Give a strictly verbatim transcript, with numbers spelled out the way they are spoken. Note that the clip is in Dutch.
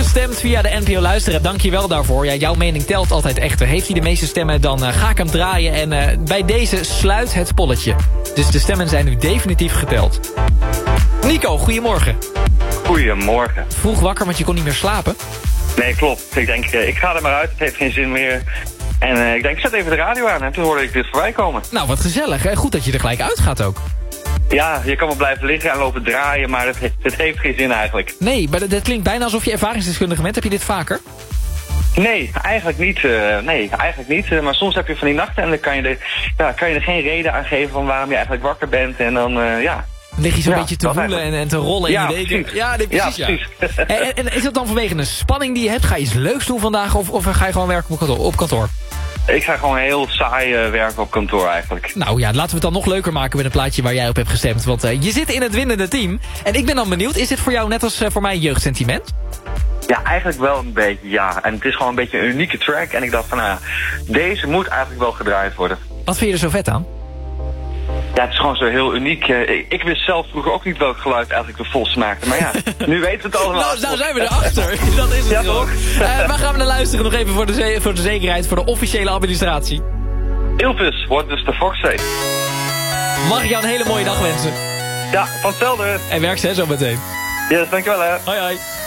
stemt via de N P O Luisterapp. Dank je wel daarvoor. Ja, jouw mening telt altijd echter. Heeft hij de meeste stemmen, dan uh, ga ik hem draaien. En uh, bij deze sluit het polletje. Dus de stemmen zijn nu definitief geteld. Nico, goedemorgen. Goedemorgen. Vroeg wakker, want je kon niet meer slapen. Nee, klopt. Ik denk, ik ga er maar uit. Het heeft geen zin meer. En uh, ik denk, ik zet even de radio aan. En toen hoorde ik dit voorbij komen. Nou, wat gezellig. Hè? Goed dat je er gelijk uitgaat ook. Ja, je kan wel blijven liggen en lopen draaien, maar het, het heeft geen zin eigenlijk. Nee, maar dat klinkt bijna alsof je ervaringsdeskundige bent. Heb je dit vaker? Nee, eigenlijk niet. Uh, nee, eigenlijk niet. Uh, maar soms heb je van die nachten en dan kan je, er, ja, kan je er geen reden aan geven van waarom je eigenlijk wakker bent. En dan, uh, ja... Dan lig je zo'n ja, beetje te voelen en, en te rollen ja, in je deken. precies. Ja, nee, precies. Ja, precies. Ja. en, en is dat dan vanwege een spanning die je hebt? Ga je iets leuks doen vandaag of, of ga je gewoon werken op kantoor? Op kantoor? Ik ga gewoon heel saai uh, werken op kantoor eigenlijk. Nou ja, laten we het dan nog leuker maken met een plaatje waar jij op hebt gestemd. Want uh, je zit in het winnende team. En ik ben dan benieuwd, is dit voor jou net als uh, voor mij een jeugdsentiment? Ja, eigenlijk wel een beetje, ja. En het is gewoon een beetje een unieke track. En ik dacht van, nou ja, deze moet eigenlijk wel gedraaid worden. Wat vind je er zo vet aan? Ja, het is gewoon zo heel uniek. Ik, ik wist zelf vroeger ook niet welk geluid eigenlijk de Vos maakte. Maar ja, nu weten we het allemaal. Nou, nou zijn we erachter. Dat is het ja, toch? Uh, waar gaan we naar luisteren? Nog even voor de, ze voor de zekerheid, voor de officiële administratie. Ilpus, what does the Fox say? Mag ik jou een hele mooie dag wensen? Ja, van hetzelfde. En werk ze zo meteen. Yes, dankjewel hè. Hoi hoi.